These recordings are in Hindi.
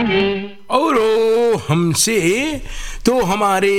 और हमसे तो हमारे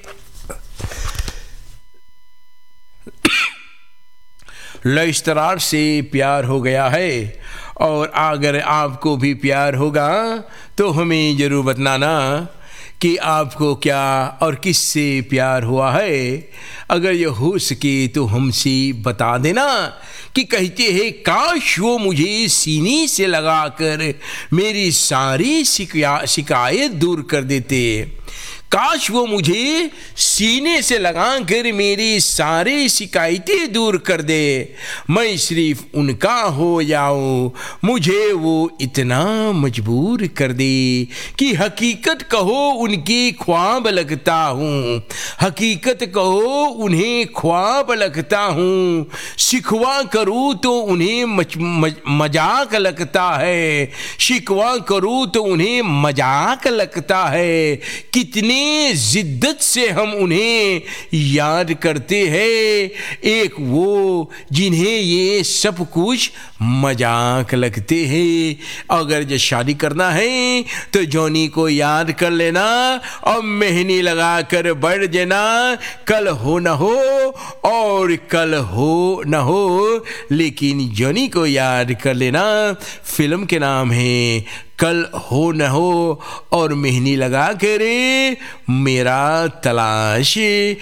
लश्करार से प्यार हो गया है, और अगर आपको भी प्यार होगा तो हमें ज़रूर बताना कि आपको क्या और किससे प्यार हुआ है। अगर ये हो सके तो हमसे बता देना कि कहते हैं काश वो मुझे सीने से लगाकर मेरी सारी शिकायत दूर कर देते। काश वो मुझे सीने से लगाकर मेरी सारी शिकायतें दूर कर दे। मैं सिर्फ उनका हो जाऊं, मुझे वो इतना मजबूर कर दे कि हकीकत कहो उनकी ख्वाब लगता हूँ, हकीकत कहो उन्हें ख्वाब लगता हूँ। शिकवा करूँ तो उन्हें मजाक लगता है, शिकवा करूँ तो उन्हें मजाक लगता है। कितनी जिद्दत से हम उन्हें याद करते हैं, एक वो जिन्हें ये सब कुछ मजाक लगते हैं। अगर जो शादी करना है तो जॉनी को याद कर लेना और मेहंदी लगा कर बढ़ जाना। कल हो न हो और कल हो न हो, लेकिन जॉनी को याद कर लेना। फिल्म के नाम है कल हो न हो और मेहंदी लगा कर मेरा तलाश।